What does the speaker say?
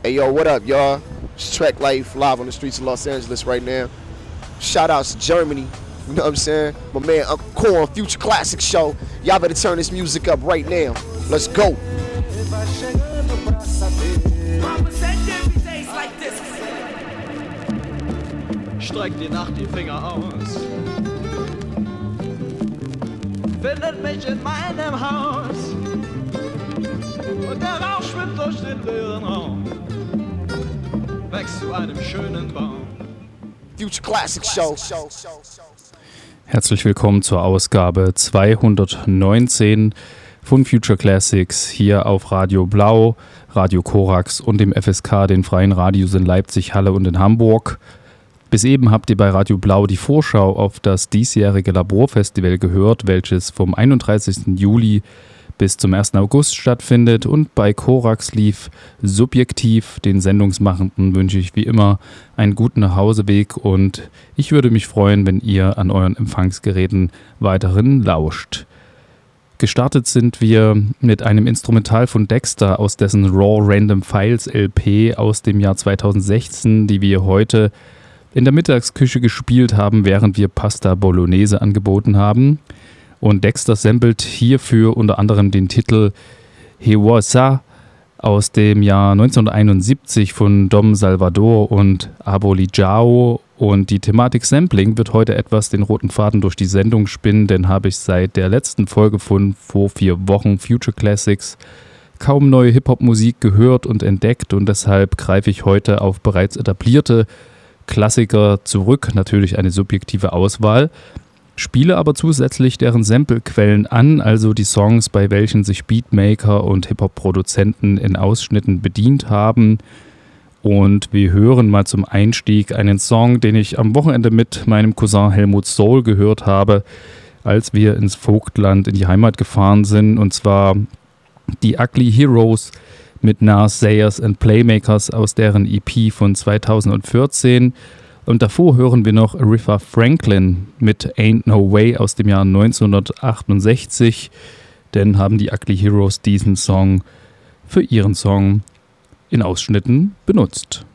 Hey yo, what up, y'all? It's Trek Life live on the streets of Los Angeles right now. Shout outs to Germany, you know what I'm saying? My man Uncle Corn, Future Classic Show. Y'all better turn this music up right now. Let's go. Streck die Nacht die Finger aus. Findet mich in meinem Haus. Und der Rauch schwimmt durch den leeren Raum. Wächst zu einem schönen Baum. Future Classic Show. Herzlich willkommen zur Ausgabe 219 von Future Classics hier auf Radio Blau, Radio Korax und dem FSK, den freien Radios in Leipzig, Halle und in Hamburg. Bis eben habt ihr bei Radio Blau die Vorschau auf das diesjährige Laborfestival gehört, welches vom 31. Juli bis zum 1. August stattfindet. Und bei Korax lief Subjektiv. Den Sendungsmachenden wünsche ich wie immer einen guten Nachhauseweg und ich würde mich freuen, wenn ihr an euren Empfangsgeräten weiterhin lauscht. Gestartet sind wir mit einem Instrumental von Dexter aus dessen Raw Random Files LP aus dem Jahr 2016, die wir heute in der Mittagsküche gespielt haben, während wir Pasta Bolognese angeboten haben. Und Dexter samplet hierfür unter anderem den Titel Hewosa aus dem Jahr 1971 von Dom Salvador und Abolijao. Und die Thematik Sampling wird heute etwas den roten Faden durch die Sendung spinnen, denn habe ich seit der letzten Folge von vor 4 Wochen Future Classics kaum neue Hip-Hop-Musik gehört und entdeckt und deshalb greife ich heute auf bereits etablierte Klassiker zurück, natürlich eine subjektive Auswahl, spiele aber zusätzlich deren Samplequellen an, also die Songs, bei welchen sich Beatmaker und Hip-Hop-Produzenten in Ausschnitten bedient haben. Und wir hören mal zum Einstieg einen Song, den ich am Wochenende mit meinem Cousin Helmut Soul gehört habe, als wir ins Vogtland in die Heimat gefahren sind, und zwar die Ugly Heroes mit Nas, Sayers and Playmakers aus deren EP von 2014. Und davor hören wir noch Aretha Franklin mit Ain't No Way aus dem Jahr 1968. Denn haben die Ugly Heroes diesen Song für ihren Song in Ausschnitten benutzt.